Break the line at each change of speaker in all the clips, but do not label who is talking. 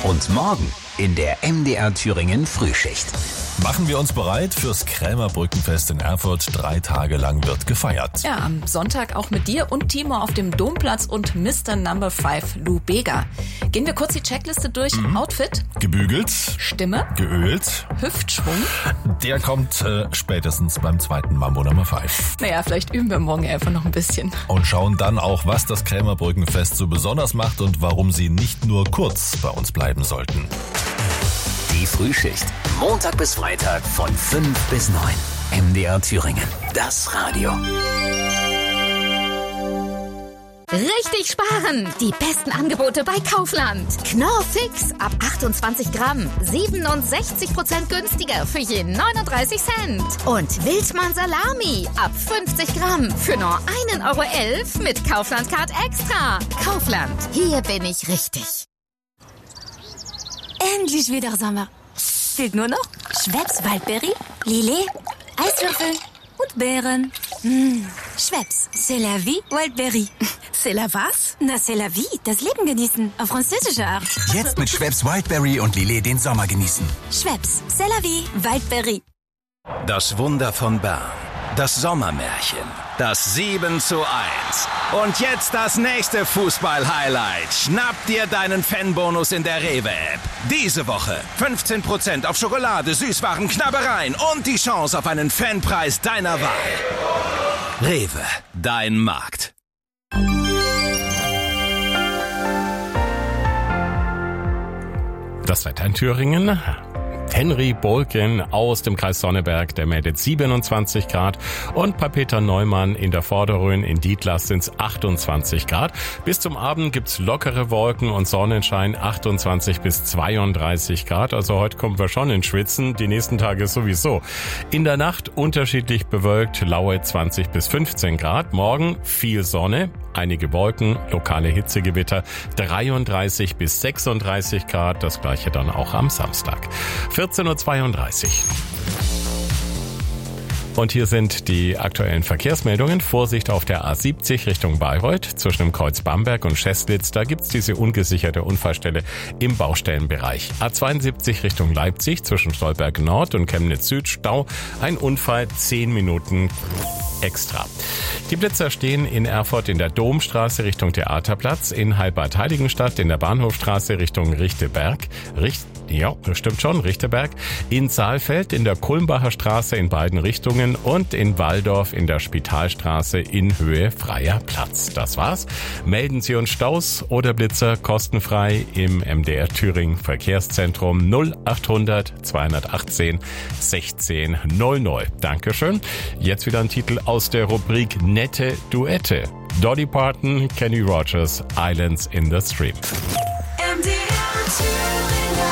Und morgen in der MDR Thüringen Frühschicht.
Machen wir uns bereit fürs Krämerbrückenfest in Erfurt. 3 Tage lang wird gefeiert.
Ja, am Sonntag auch mit dir und Timo auf dem Domplatz und Mr. Number 5 Lou Bega. Gehen wir kurz die Checkliste durch. Outfit.
Gebügelt.
Stimme.
Geölt.
Hüftschwung.
Der kommt spätestens beim zweiten Mambo Nummer 5.
Naja, vielleicht üben wir morgen einfach noch ein bisschen.
Und schauen dann auch, was das Krämerbrückenfest so besonders macht und warum sie nicht nur kurz bei uns bleiben sollten.
Die Frühschicht. Montag bis Freitag von 5 bis 9. MDR Thüringen. Das Radio.
Richtig sparen! Die besten Angebote bei Kaufland. Knorr Fix ab 28 Gramm. 67% günstiger für je 39 Cent. Und Wildmann Salami ab 50 Gramm für nur 1,11 € mit Kaufland Card Extra. Kaufland, hier bin ich richtig.
Endlich wieder Sommer. Fehlt nur noch Schweppes Waldbeere, Lillet, Eiswürfel und Beeren. Schweppes, c'est la vie, Waldbeere. C'est la was? Na, c'est la vie, das Leben genießen, auf französische Art.
Jetzt mit Schweppes Wildberry und Lillet den Sommer genießen.
Schweppes, c'est la vie, Waldbeere.
Das Wunder von Bern. Das Sommermärchen. Das 7:1. Und jetzt das nächste Fußball-Highlight. Schnapp dir deinen Fanbonus in der Rewe-App. Diese Woche 15% auf Schokolade, Süßwaren, Knabbereien und die Chance auf einen Fanpreis deiner Wahl. Rewe, dein Markt.
Das Wetter in Thüringen. Henry Bolken aus dem Kreis Sonneberg, der meldet 27 Grad. Und bei Peter Neumann in der Vorderrhön in Dietlas sind es 28 Grad. Bis zum Abend gibt's lockere Wolken und Sonnenschein, 28 bis 32 Grad. Also heute kommen wir schon ins Schwitzen, die nächsten Tage sowieso. In der Nacht unterschiedlich bewölkt, laue 20 bis 15 Grad. Morgen viel Sonne, einige Wolken, lokale Hitzegewitter, 33 bis 36 Grad. Das gleiche dann auch am Samstag. 14:32 Uhr. Und hier sind die aktuellen Verkehrsmeldungen. Vorsicht auf der A70 Richtung Bayreuth zwischen dem Kreuz Bamberg und Scheßlitz. Da gibt's diese ungesicherte Unfallstelle im Baustellenbereich. A72 Richtung Leipzig zwischen Stolberg Nord und Chemnitz Süd Stau. Ein Unfall, 10 Minuten extra. Die Blitzer stehen in Erfurt in der Domstraße Richtung Theaterplatz, in Heilbad-Heiligenstadt in der Bahnhofstraße Richtung Richteberg. Ja, das stimmt schon, Richteberg. In Saalfeld in der Kulmbacher Straße in beiden Richtungen und in Walldorf in der Spitalstraße in Höhe Freier Platz. Das war's. Melden Sie uns Staus oder Blitzer kostenfrei im MDR Thüringen Verkehrszentrum 0800 218 16 00. Dankeschön. Jetzt wieder ein Titel aus der Rubrik Nette Duette. Dolly Parton, Kenny Rogers, Islands in the Stream.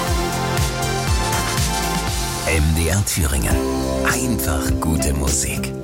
MDR Thüringen. Einfach gute Musik.